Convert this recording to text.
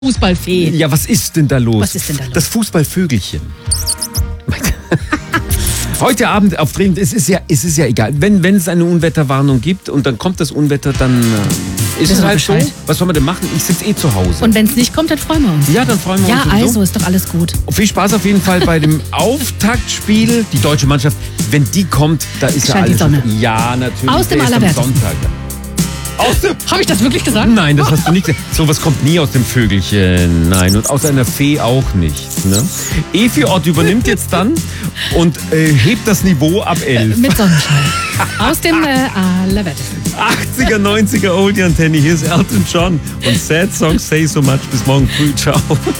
Fußballfee. Ja, was ist denn da los? Was ist denn da los? Das Fußballvögelchen. Heute Abend auf Drehen, es ist ja egal. Wenn es eine Unwetterwarnung gibt und dann kommt das Unwetter, dann ist es halt so. Was soll man denn machen? Ich sitze zu Hause. Und wenn es nicht kommt, dann freuen wir uns. Ja, dann freuen wir uns. Ja, also ist doch alles gut. Viel Spaß auf jeden Fall bei dem Auftaktspiel. Die deutsche Mannschaft, wenn die kommt, da ist ja Scheint die alles. Sonne. Ja, natürlich. Aus dem Der ist am Allerwertesten. Sonntag. Habe ich das wirklich gesagt? Nein, das hast du nicht gesagt. Sowas kommt nie aus dem Vögelchen. Nein, und aus einer Fee auch nicht. Ne? Efi Ott übernimmt jetzt dann und hebt das Niveau ab 11. Mit Sonnenschein. Aus dem Allerwertesten. 80er, 90er Oldie Antenne. Hier ist Elton John und Sad Songs Say So Much. Bis morgen früh. Ciao.